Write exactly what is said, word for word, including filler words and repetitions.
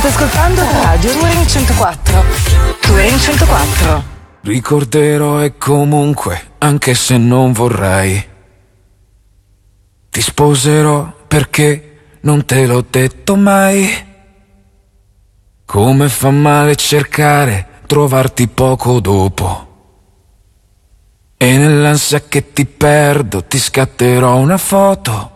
State ascoltando Radio Touring centoquattro. Touring centoquattro. Ricorderò e comunque, anche se non vorrei, ti sposerò perché non te l'ho detto mai. Come fa male cercare, trovarti poco dopo. E nell'ansia che ti perdo ti scatterò una foto